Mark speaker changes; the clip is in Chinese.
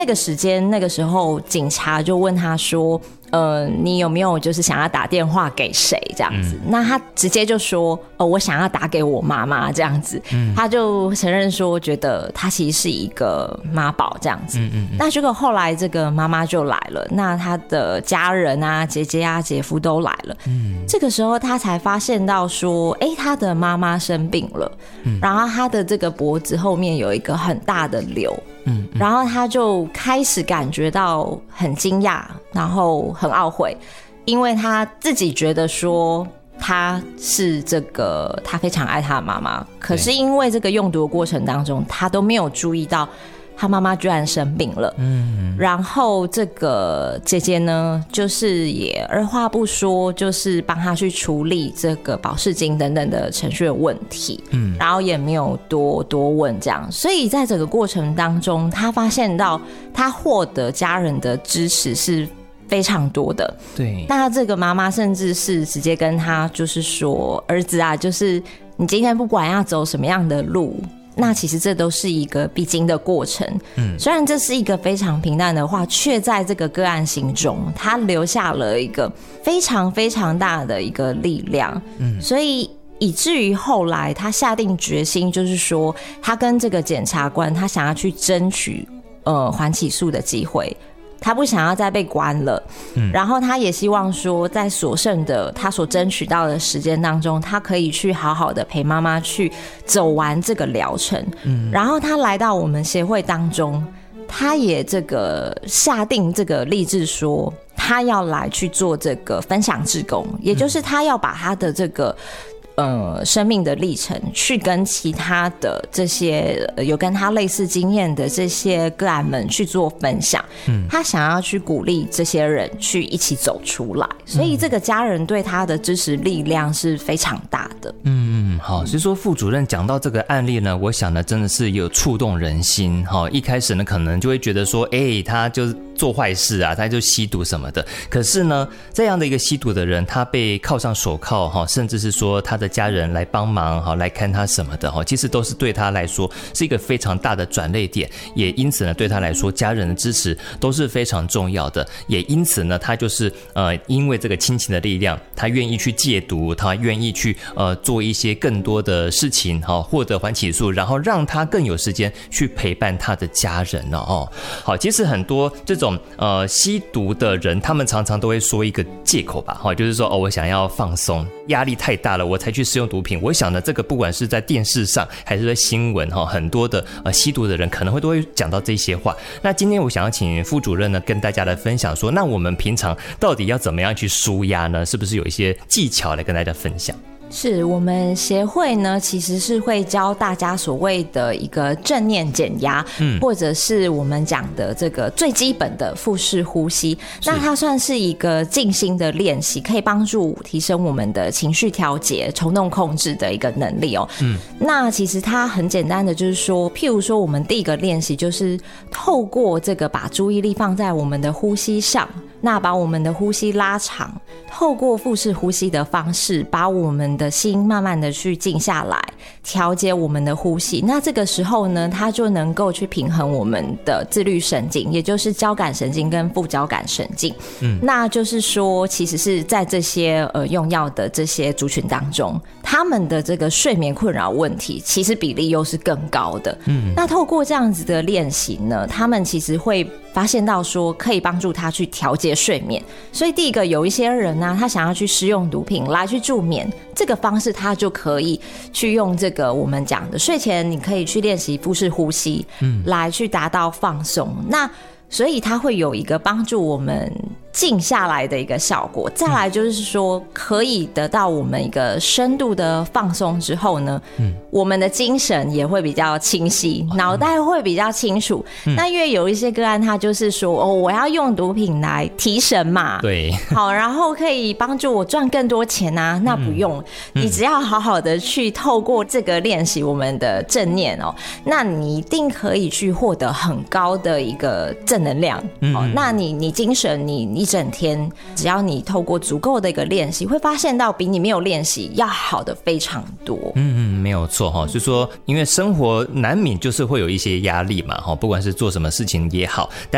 Speaker 1: 那个时间，那个时候警察就问他说你有没有就是想要打电话给谁这样子，那他直接就说我想要打给我妈妈这样子，他就承认说觉得他其实是一个妈宝这样子，那结果后来这个妈妈就来了，那他的家人啊姐姐啊姐夫都来了，这个时候他才发现到说他的妈妈生病了，然后他的这个脖子后面有一个很大的瘤，然后他就开始感觉到很惊讶，然后很懊悔，因为他自己觉得说他是他非常爱他的妈妈，可是因为这个用毒的过程当中，他都没有注意到他妈妈居然生病了，然后这个姐姐呢，就是也二话不说，就是帮他去处理这个保释金等等的程序的问题，然后也没有多问这样，所以在整个过程当中，他发现到他获得家人的支持是非常多的。对，那这个妈妈甚至是直接跟他就是说，儿子啊，就是你今天不管要走什么样的路，那其实这都是一个必经的过程，虽然这是一个非常平淡的话，却在这个个案心中他留下了一个非常非常大的一个力量，所以以至于后来他下定决心，就是说他跟这个检察官他想要去争取缓起诉的机会，他不想要再被关了，然后他也希望说在所剩的他所争取到的时间当中，他可以去好好的陪妈妈去走完这个疗程，然后他来到我们协会当中，他也这个下定这个立志说他要来去做这个分享志工，也就是他要把他的这个生命的历程去跟其他的这些有跟他类似经验的这些个案们去做分享，他想要去鼓励这些人去一起走出来，所以这个家人对他的支持力量是非常大的。
Speaker 2: 好，所以说副主任讲到这个案例呢，我想呢真的是有触动人心。一开始呢可能就会觉得说他就是做坏事啊，他就吸毒什么的，可是呢这样的一个吸毒的人，他被铐上手铐，甚至是说他的家人来帮忙来看他什么的，其实都是对他来说是一个非常大的转捩点，也因此呢对他来说家人的支持都是非常重要的，也因此呢他就是因为这个亲情的力量，他愿意去戒毒，他愿意去做一些更多的事情，获得缓起诉，然后让他更有时间去陪伴他的家人好，其实很多这种吸毒的人，他们常常都会说一个借口吧，就是说我想要放松，压力太大了我才去使用毒品。我想呢这个不管是在电视上还是在新闻很多的吸毒的人可能都会讲到这些话。那今天我想要请副主任呢跟大家来分享说，那我们平常到底要怎么样去抒压呢？是不是有一些技巧来跟大家分享？
Speaker 1: 是，我们协会呢其实是会教大家所谓的一个正念减压，或者是我们讲的这个最基本的腹式呼吸，那它算是一个静心的练习，可以帮助提升我们的情绪调节、冲动控制的一个能力那其实它很简单的，就是说譬如说我们第一个练习就是透过这个把注意力放在我们的呼吸上，那把我们的呼吸拉长，透过腹式呼吸的方式把我们的心慢慢的去静下来，调节我们的呼吸，那这个时候呢它就能够去平衡我们的自律神经，也就是交感神经跟副交感神经那就是说其实是在这些用药的这些族群当中，他们的这个睡眠困扰问题其实比例又是更高的那透过这样子的练习呢，他们其实会发现到说可以帮助他去调节睡眠，所以第一个有一些人呢他想要去施用毒品来去助眠，这个方式他就可以去用这个我们讲的睡前你可以去练习腹式呼吸来去达到放松，那所以它会有一个帮助我们静下来的一个效果。再来就是说可以得到我们一个深度的放松之后呢我们的精神也会比较清晰，脑袋会比较清楚那因为有一些个案他就是说我要用毒品来提神嘛，
Speaker 2: 对，
Speaker 1: 好，然后可以帮助我赚更多钱啊，那不用你只要好好的去透过这个练习我们的正念那你一定可以去获得很高的一个正能量那你精神你一整天只要你透过足够的一个练习，会发现到比你没有练习要好的非常多
Speaker 2: 没有错所以说因为生活难免就是会有一些压力嘛不管是做什么事情也好，但